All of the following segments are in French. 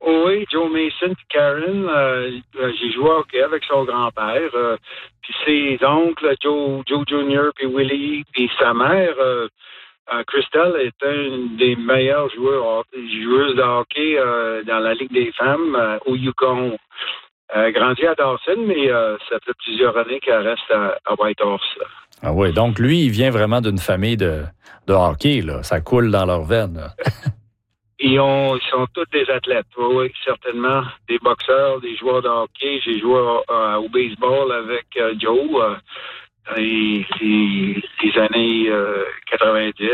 Oui, Joe Mason et Karen, j'ai joué au hockey avec son grand-père. Puis ses oncles, Joe Jr. puis Willie, puis sa mère, Crystal, est une des meilleures joueuses de hockey dans la Ligue des femmes au Yukon. Grandi à Dawson, mais ça fait plusieurs années qu'elle reste à Whitehorse. Ah oui, donc lui, il vient vraiment d'une famille de hockey, là. Ça coule dans leurs veines. Ils sont tous des athlètes, oui, certainement. Des boxeurs, des joueurs de hockey. J'ai joué au baseball avec Joe les années 90.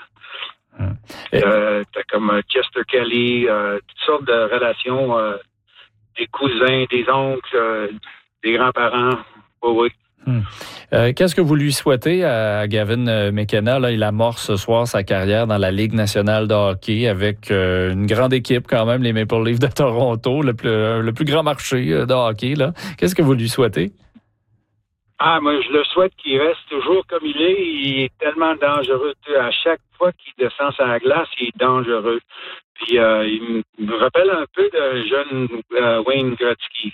T'as comme Chester Kelly, toutes sortes de relations, des cousins, des oncles, des grands-parents. Oui. Qu'est-ce que vous lui souhaitez à Gavin McKenna? Là, il amorce ce soir sa carrière dans la Ligue nationale de hockey avec une grande équipe quand même, les Maple Leafs de Toronto, le plus grand marché de hockey. Là. Qu'est-ce que vous lui souhaitez? Moi, je le souhaite qu'il reste toujours comme il est. Il est tellement dangereux. À chaque fois qu'il descend sur la glace, il est dangereux. Puis, il me rappelle un peu de jeune Wayne Gretzky.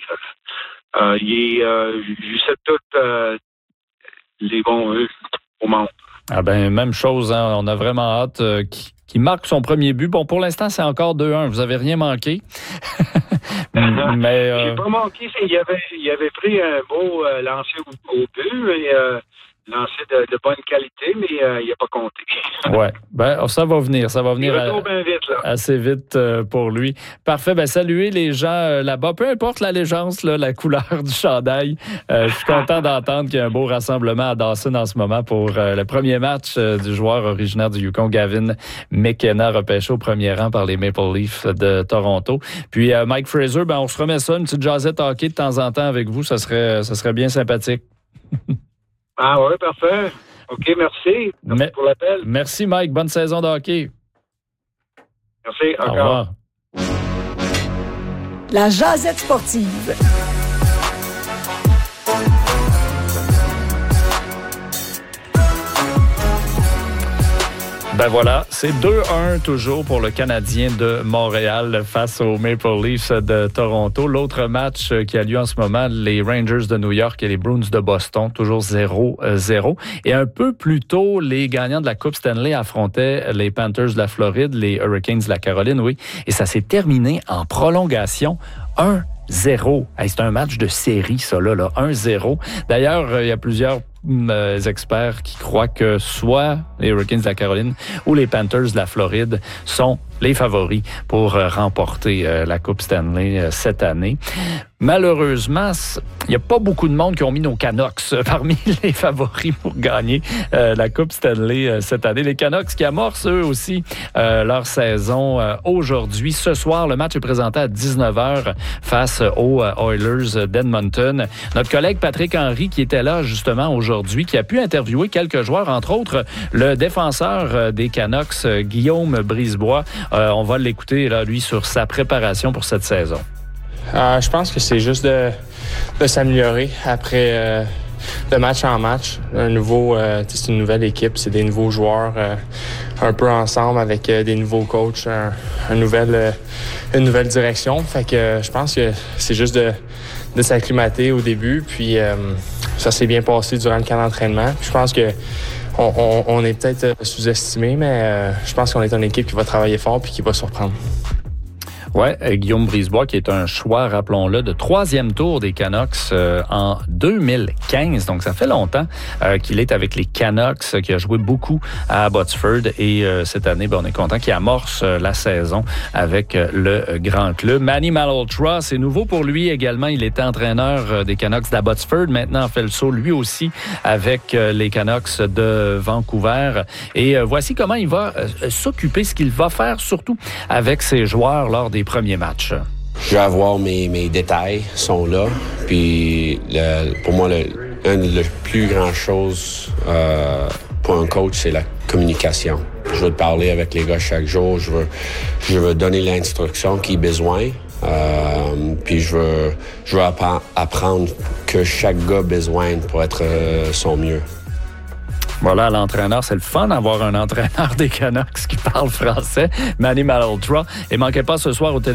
Je sais toutes les bons vœux au monde. Ah ben, même chose, hein? On a vraiment hâte qu'il marque son premier but. Bon, pour l'instant, c'est encore 2-1. Vous avez rien manqué. Mais j'ai pas manqué. Il avait pris un beau lancer au but, mais lancé de bonne qualité, mais il n'a pas compté. Ouais, ben ça va venir. Il retourne bien vite, là. Assez vite pour lui. Parfait. Ben saluez les gens là-bas, peu importe l'allégeance, là, la couleur du chandail. Je suis content d'entendre qu'il y a un beau rassemblement à Dawson en ce moment pour le premier match du joueur originaire du Yukon, Gavin McKenna, repêché au premier rang par les Maple Leafs de Toronto. Puis Mike Fraser, ben on se remet ça, une petite jasette hockey de temps en temps avec vous, ça serait bien sympathique. Ah oui, parfait. OK, merci. Merci pour l'appel. Merci, Mike. Bonne saison de hockey. Merci. Encore. Au revoir. La jasette sportive. Ben voilà, c'est 2-1 toujours pour le Canadien de Montréal face aux Maple Leafs de Toronto. L'autre match qui a lieu en ce moment, les Rangers de New York et les Bruins de Boston, toujours 0-0. Et un peu plus tôt, les gagnants de la Coupe Stanley affrontaient les Panthers de la Floride, les Hurricanes de la Caroline, oui. Et ça s'est terminé en prolongation 1-0. Hey, c'est un match de série, ça, là 1-0. D'ailleurs, il y a plusieurs experts qui croient que soit les Hurricanes de la Caroline ou les Panthers de la Floride sont les favoris pour remporter la Coupe Stanley cette année. Malheureusement, il n'y a pas beaucoup de monde qui ont mis nos Canucks parmi les favoris pour gagner la Coupe Stanley cette année. Les Canucks qui amorcent eux aussi leur saison aujourd'hui. Ce soir, le match est présenté à 19h face aux Oilers d'Edmonton. Notre collègue Patrick Henry, qui était là justement aujourd'hui, qui a pu interviewer quelques joueurs, entre autres le défenseur des Canucks, Guillaume Brisebois. On va l'écouter, là, lui, sur sa préparation pour cette saison. Je pense que c'est juste de s'améliorer après de match en match. C'est une nouvelle équipe, c'est des nouveaux joueurs un peu ensemble avec des nouveaux coachs, une nouvelle direction. Fait que je pense que c'est juste de s'acclimater au début, puis ça s'est bien passé durant le camp d'entraînement. Puis je pense que on est peut-être sous-estimé, mais je pense qu'on est une équipe qui va travailler fort puis qui va surprendre. Oui, Guillaume Brisebois, qui est un choix, rappelons-le, de 3e tour des Canucks en 2015. Donc, ça fait longtemps qu'il est avec les Canucks, qui a joué beaucoup à Abbotsford. Et cette année, on est content qu'il amorce la saison avec le grand club. Manny Malhotra, c'est nouveau pour lui également. Il était entraîneur des Canucks d'Abbotsford. Maintenant, on fait le saut, lui aussi, avec les Canucks de Vancouver. Et voici comment il va s'occuper, ce qu'il va faire, surtout avec ses joueurs lors des premiers matchs. Je vais avoir mes détails sont là. Puis pour moi, une des plus grandes choses pour un coach, c'est la communication. Je veux te parler avec les gars chaque jour. Je veux donner l'instruction qu'ils ont besoin. Puis je veux apprendre que chaque gars a besoin pour être son mieux. Voilà, l'entraîneur, c'est le fun d'avoir un entraîneur des Canucks qui parle français, Manny Malhotra. Et manquez pas ce soir au téléphone